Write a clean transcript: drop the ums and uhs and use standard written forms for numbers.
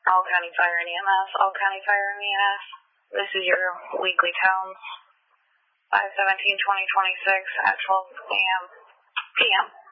All County Fire and EMS, All County Fire and EMS. This is your weekly towns, 5/17/2026 at 12 a.m. p.m.